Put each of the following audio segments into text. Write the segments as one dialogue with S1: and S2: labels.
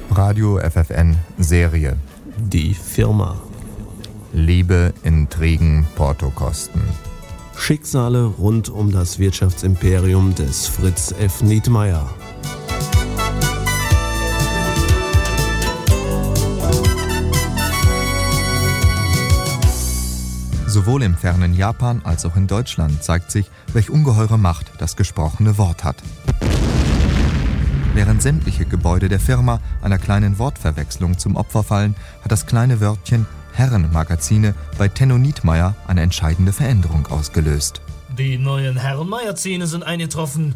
S1: Radio FFN Serie.
S2: Die Firma.
S1: Liebe, Intrigen, Portokosten.
S2: Schicksale rund um das Wirtschaftsimperium des Fritz F. Nietmeyer.
S1: Sowohl im fernen Japan als auch in Deutschland zeigt sich, welch ungeheure Macht das gesprochene Wort hat. Während sämtliche Gebäude der Firma einer kleinen Wortverwechslung zum Opfer fallen, hat das kleine Wörtchen Herrenmagazine bei Tenno Nietmeyer eine entscheidende Veränderung ausgelöst.
S3: Die neuen Herrenmagazine sind eingetroffen.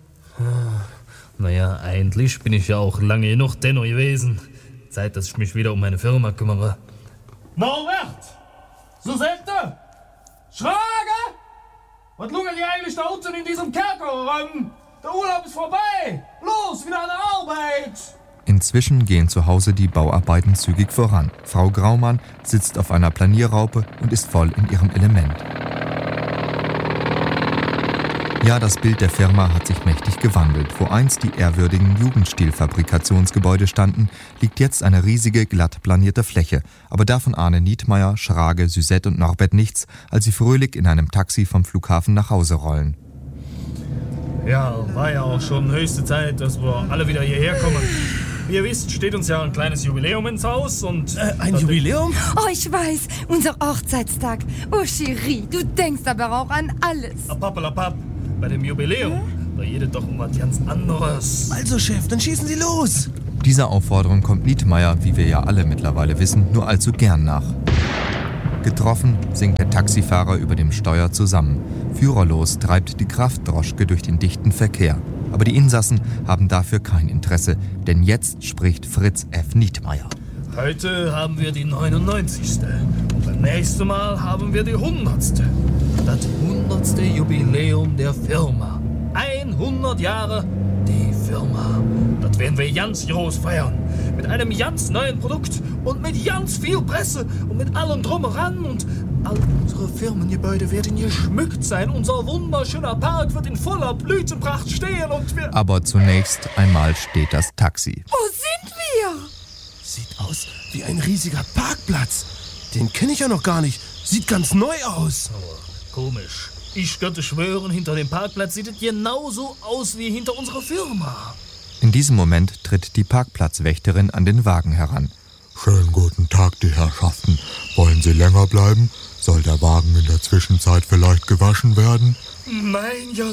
S3: Naja, eigentlich bin ich ja auch lange genug Tenno gewesen. Zeit, dass ich mich wieder um meine Firma kümmere. Norbert! Susette! Schrage! Was lungert ihr eigentlich da unten in diesem Kerker rum? Der Urlaub ist vorbei! Los, wieder an der Arbeit!
S1: Inzwischen gehen zu Hause die Bauarbeiten zügig voran. Frau Graumann sitzt auf einer Planierraupe und ist voll in ihrem Element. Ja, das Bild der Firma hat sich mächtig gewandelt. Wo einst die ehrwürdigen Jugendstil-Fabrikationsgebäude standen, liegt jetzt eine riesige, glatt planierte Fläche. Aber davon ahnen Nietmeyer, Schrage, Suzette und Norbert nichts, als sie fröhlich in einem Taxi vom Flughafen nach Hause rollen.
S3: Ja, war ja auch schon höchste Zeit, dass wir alle wieder hierher kommen. Wie ihr wisst, steht uns ja ein kleines Jubiläum ins Haus und...
S2: Ein Jubiläum?
S4: Oh, ich weiß, unser Hochzeitstag. Oh, Chérie, du denkst aber auch an alles.
S3: Pappelapapp, bei dem Jubiläum, da redet doch um was ganz anderes.
S2: Also, Chef, dann schießen Sie los!
S1: Dieser Aufforderung kommt Nietmeyer, wie wir ja alle mittlerweile wissen, nur allzu gern nach. Getroffen sinkt der Taxifahrer über dem Steuer zusammen. Führerlos treibt die Kraftdroschke durch den dichten Verkehr. Aber die Insassen haben dafür kein Interesse, denn jetzt spricht Fritz F. Nietmeyer.
S3: Heute haben wir die 99. Und beim nächsten Mal haben wir die 100. Das 100. Jubiläum der Firma. 100 Jahre die Firma. Das werden wir ganz groß feiern. Mit einem ganz neuen Produkt und mit ganz viel Presse und mit allem drum und ran. Und all unsere Firmengebäude werden geschmückt sein. Unser wunderschöner Park wird in voller Blütenpracht stehen und wir...
S1: Aber zunächst einmal steht das Taxi.
S4: Wo sind wir?
S2: Sieht aus wie ein riesiger Parkplatz. Den kenne ich ja noch gar nicht. Sieht ganz neu aus.
S3: Komisch. Ich könnte schwören, hinter dem Parkplatz sieht es genauso aus wie hinter unserer Firma.
S1: In diesem Moment tritt die Parkplatzwächterin an den Wagen heran.
S5: Schönen guten Tag, die Herrschaften. Wollen Sie länger bleiben? Soll der Wagen in der Zwischenzeit vielleicht gewaschen werden?
S3: Mein Gott,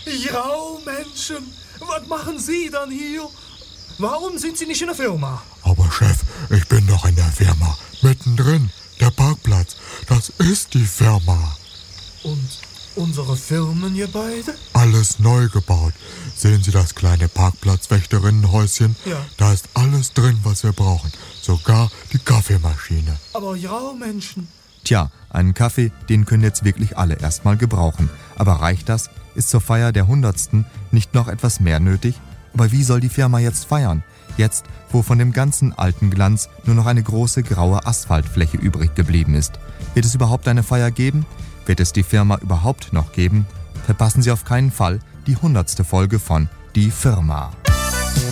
S3: Graumenschen, was machen Sie dann hier? Warum sind Sie nicht in der Firma?
S5: Aber Chef, ich bin doch in der Firma. Mittendrin. Der Parkplatz. Das ist die Firma.
S3: Und unsere Firmengebäude?
S5: Alles neu gebaut. Sehen Sie das kleine Parkplatzwächterinnenhäuschen?
S3: Ja.
S5: Da ist alles drin, was wir brauchen. Sogar die Kaffeemaschine.
S3: Aber Graumenschen.
S1: Tja, einen Kaffee, den können jetzt wirklich alle erstmal gebrauchen. Aber reicht das? Ist zur Feier der 100. nicht noch etwas mehr nötig? Aber wie soll die Firma jetzt feiern? Jetzt, wo von dem ganzen alten Glanz nur noch eine große graue Asphaltfläche übrig geblieben ist. Wird es überhaupt eine Feier geben? Wird es die Firma überhaupt noch geben? Verpassen Sie auf keinen Fall die 100. Folge von Die Firma.